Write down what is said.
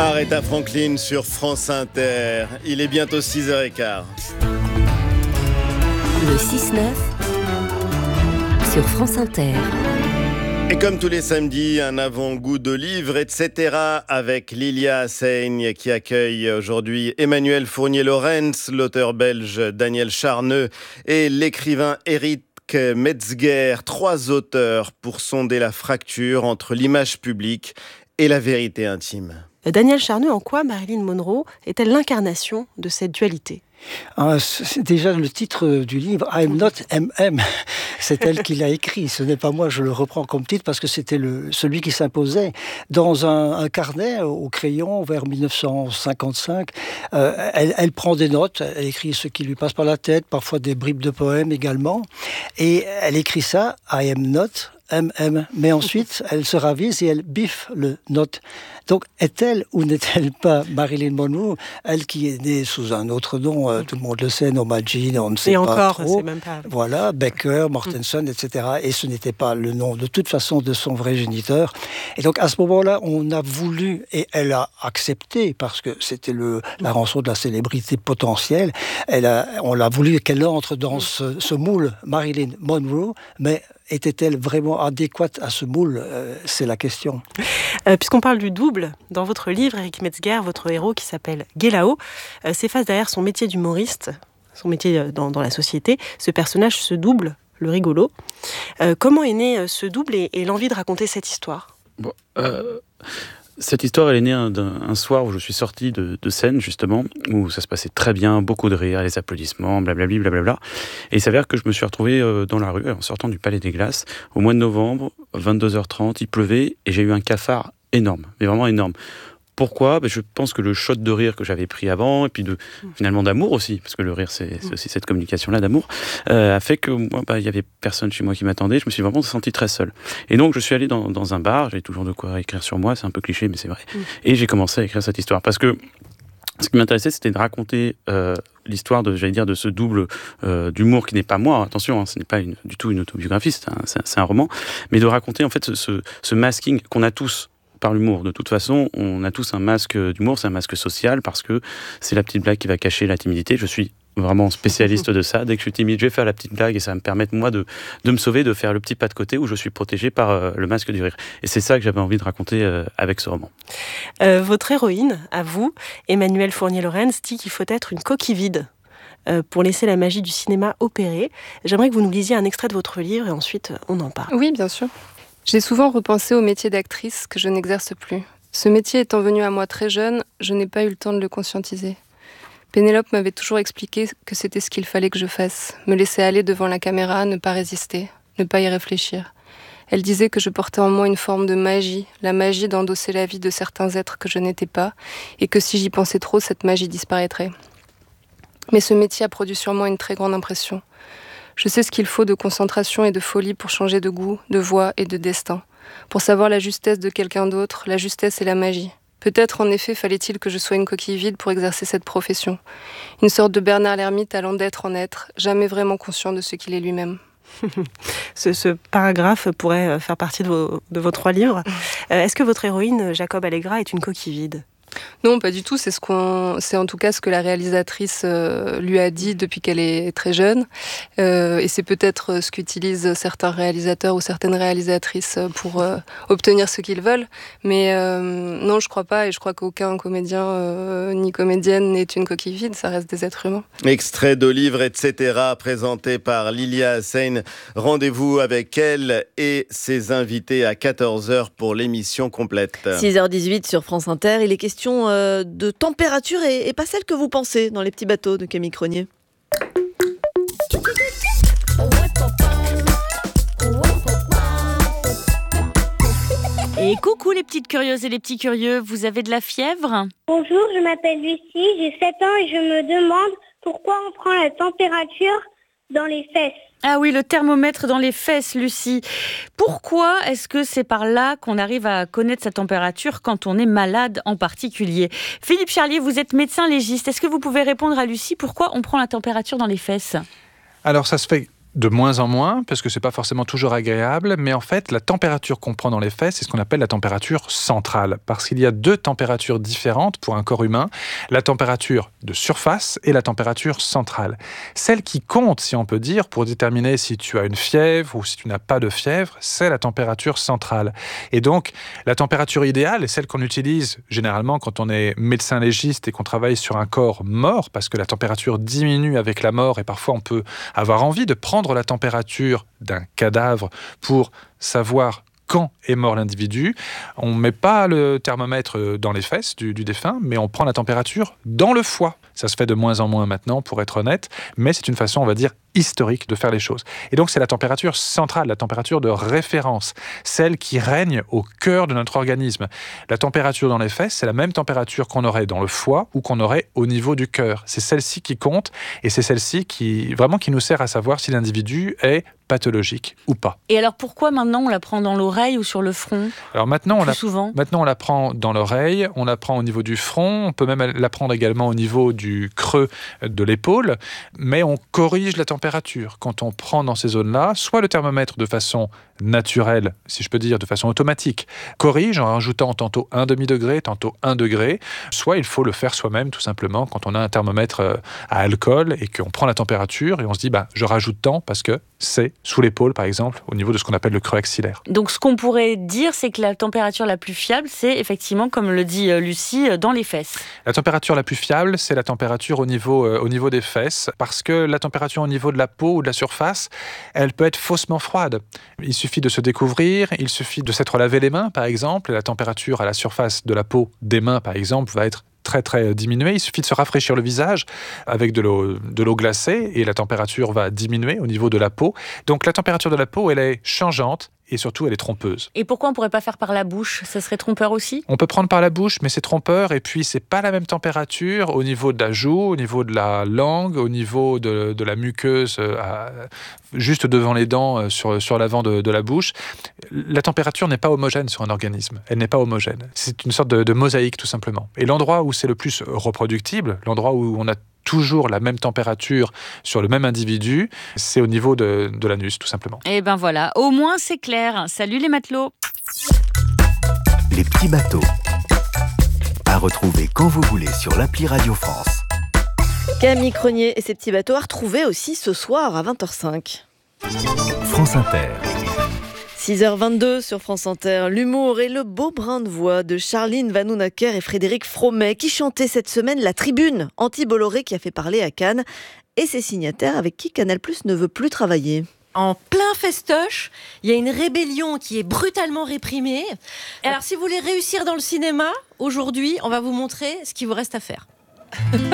Aretha Franklin sur France Inter. Il est bientôt 6h15. Le 6-9 sur France Inter. Et comme tous les samedis, un avant-goût de livres, etc. avec Lilia Hassaigne qui accueille aujourd'hui Emmanuel Fournier-Laurens, l'auteur belge Daniel Charneux et l'écrivain Éric Metzger. 3 auteurs pour sonder la fracture entre l'image publique et la vérité intime. Daniel Charneux, en quoi Marilyn Monroe est-elle l'incarnation de cette dualité ? C'est déjà le titre du livre, I'm not MM. C'est elle qui l'a écrit, ce n'est pas moi, je le reprends comme titre parce que c'était celui qui s'imposait. Dans un carnet au crayon vers 1955, elle prend des notes, elle écrit ce qui lui passe par la tête, parfois des bribes de poèmes également, et elle écrit ça, I am not MM, mais ensuite elle se ravise et elle biffe le note. Donc est-elle ou n'est-elle pas Marilyn Monroe, elle qui est née sous un autre nom, tout le monde le sait, Norma Jean, on ne sait pas trop. C'est même pas... Voilà, Becker, Mortensen, etc. Et ce n'était pas le nom de toute façon de son vrai géniteur. Et donc à ce moment-là, on a voulu, et elle a accepté, parce que c'était la rançon de la célébrité potentielle, on l'a voulu qu'elle entre dans ce moule Marilyn Monroe, mais était-elle vraiment adéquate à ce moule ? C'est la question. Puisqu'on parle du double, dans votre livre, Éric Metzger, votre héros qui s'appelle Guélao, s'efface derrière son métier d'humoriste, son métier dans la société. Ce personnage se double, le rigolo. Comment est né ce double et l'envie de raconter cette histoire ? Cette histoire, elle est née un soir où je suis sorti de scène, justement, où ça se passait très bien, beaucoup de rires, les applaudissements, blablabli, blablabla. Et il s'avère que je me suis retrouvé dans la rue, en sortant du Palais des Glaces, au mois de novembre, 22h30, il pleuvait, et j'ai eu un cafard énorme, mais vraiment énorme. Pourquoi ? Je pense que le shot de rire que j'avais pris avant, et puis finalement d'amour aussi, parce que le rire c'est aussi cette communication-là d'amour, a fait que moi, il y avait personne chez moi qui m'attendait, je me suis vraiment senti très seul. Et donc je suis allé dans un bar, j'avais toujours de quoi écrire sur moi, c'est un peu cliché mais c'est vrai, et j'ai commencé à écrire cette histoire, parce que ce qui m'intéressait, c'était de raconter l'histoire de ce double d'humour qui n'est pas moi, attention, ce n'est pas du tout une autobiographie, c'est un roman, mais de raconter en fait ce masking qu'on a tous par l'humour. De toute façon, on a tous un masque d'humour, c'est un masque social, parce que c'est la petite blague qui va cacher la timidité. Je suis vraiment spécialiste de ça. Dès que je suis timide, je vais faire la petite blague et ça va me permettre, moi, de me sauver, de faire le petit pas de côté où je suis protégé par le masque du rire. Et c'est ça que j'avais envie de raconter avec ce roman. Votre héroïne, à vous, Emmanuel Fournier-Laurens, dit qu'il faut être une coquille vide pour laisser la magie du cinéma opérer. J'aimerais que vous nous lisiez un extrait de votre livre et ensuite on en parle. Oui, bien sûr. J'ai souvent repensé au métier d'actrice que je n'exerce plus. Ce métier étant venu à moi très jeune, je n'ai pas eu le temps de le conscientiser. Pénélope m'avait toujours expliqué que c'était ce qu'il fallait que je fasse. Me laisser aller devant la caméra, ne pas résister, ne pas y réfléchir. Elle disait que je portais en moi une forme de magie, la magie d'endosser la vie de certains êtres que je n'étais pas, et que si j'y pensais trop, cette magie disparaîtrait. Mais ce métier a produit sur moi une très grande impression. Je sais ce qu'il faut de concentration et de folie pour changer de goût, de voix et de destin. Pour savoir la justesse de quelqu'un d'autre, la justesse et la magie. Peut-être en effet fallait-il que je sois une coquille vide pour exercer cette profession. Une sorte de Bernard l'ermite allant d'être en être, jamais vraiment conscient de ce qu'il est lui-même. Ce paragraphe pourrait faire partie de vos 3 livres. Est-ce que votre héroïne, Jacob Allegra, est une coquille vide ? Non, pas du tout. C'est en tout cas ce que la réalisatrice lui a dit depuis qu'elle est très jeune. Et c'est peut-être ce qu'utilisent certains réalisateurs ou certaines réalisatrices pour obtenir ce qu'ils veulent. Mais non, je crois pas. Et je crois qu'aucun comédien ni comédienne n'est une coquille vide. Ça reste des êtres humains. Extrait de livre, etc. présenté par Lilia Hassaigne. Rendez-vous avec elle et ses invités à 14h pour l'émission complète. 6h18 sur France Inter. Il est question de température et pas celle que vous pensez dans les petits bateaux de Camille Cronier. Et coucou les petites curieuses et les petits curieux, vous avez de la fièvre ? Bonjour, je m'appelle Lucie, j'ai 7 ans et je me demande pourquoi on prend la température dans les fesses. Ah oui, le thermomètre dans les fesses, Lucie. Pourquoi est-ce que c'est par là qu'on arrive à connaître sa température quand on est malade en particulier ? Philippe Charlier, vous êtes médecin légiste. Est-ce que vous pouvez répondre à Lucie pourquoi on prend la température dans les fesses ? Alors ça se fait De moins en moins, parce que c'est pas forcément toujours agréable, mais en fait, la température qu'on prend dans les fesses, c'est ce qu'on appelle la température centrale, parce qu'il y a 2 températures différentes pour un corps humain, la température de surface et la température centrale. Celle qui compte, si on peut dire, pour déterminer si tu as une fièvre ou si tu n'as pas de fièvre, c'est la température centrale. Et donc, la température idéale est celle qu'on utilise généralement quand on est médecin légiste et qu'on travaille sur un corps mort, parce que la température diminue avec la mort et parfois on peut avoir envie de prendre la température d'un cadavre pour savoir quand est mort l'individu. On ne met pas le thermomètre dans les fesses du défunt, mais on prend la température dans le foie. Ça se fait de moins en moins maintenant, pour être honnête, mais c'est une façon, on va dire, historique de faire les choses. Et donc, c'est la température centrale, la température de référence, celle qui règne au cœur de notre organisme. La température dans les fesses, c'est la même température qu'on aurait dans le foie ou qu'on aurait au niveau du cœur. C'est celle-ci qui compte et c'est celle-ci qui nous sert à savoir si l'individu est pathologique ou pas. Et alors, pourquoi maintenant on la prend dans l'oreille ou sur le front ? Alors maintenant, souvent on la prend dans l'oreille, on la prend au niveau du front, on peut même la prendre également au niveau du creux de l'épaule, mais on corrige la température. Quand on prend dans ces zones-là, soit le thermomètre de façon naturelle, si je peux dire de façon automatique, corrige en rajoutant tantôt 1/2 degré, tantôt 1 degré, soit il faut le faire soi-même tout simplement quand on a un thermomètre à alcool et qu'on prend la température et on se dit je rajoute tant parce que c'est sous l'épaule par exemple, au niveau de ce qu'on appelle le creux axillaire. Donc ce qu'on pourrait dire, c'est que la température la plus fiable, c'est effectivement, comme le dit Lucie, dans les fesses. La température la plus fiable, c'est la température au niveau des fesses, parce que la température au niveau de la peau ou de la surface, elle peut être faussement froide. Il suffit de se découvrir, il suffit de s'être lavé les mains par exemple, la température à la surface de la peau des mains par exemple va être très très diminuée. Il suffit de se rafraîchir le visage avec de l'eau glacée et la température va diminuer au niveau de la peau. Donc la température de la peau, elle est changeante. Et surtout, elle est trompeuse. Et pourquoi on ne pourrait pas faire par la bouche ? Ça serait trompeur aussi ? On peut prendre par la bouche, mais c'est trompeur. Et puis, c'est pas la même température au niveau de la joue, au niveau de la langue, au niveau de la muqueuse, juste devant les dents, sur l'avant de la bouche. La température n'est pas homogène sur un organisme. Elle n'est pas homogène. C'est une sorte de mosaïque, tout simplement. Et l'endroit où c'est le plus reproductible, l'endroit où on a toujours la même température sur le même individu, c'est au niveau de l'anus, tout simplement. Et ben voilà, au moins c'est clair. Salut les matelots. Les petits bateaux. À retrouver quand vous voulez sur l'appli Radio France. Camille Cronier et ses petits bateaux à retrouver aussi ce soir à 20h05. France Inter. 6h22 sur France Inter, l'humour et le beau brin de voix de Charline Vanhoenacker et Frédéric Fromet qui chantaient cette semaine la tribune anti-Bolloré qui a fait parler à Cannes et ses signataires avec qui Canal+ ne veut plus travailler. En plein festoche, il y a une rébellion qui est brutalement réprimée. Alors si vous voulez réussir dans le cinéma, aujourd'hui, on va vous montrer ce qu'il vous reste à faire.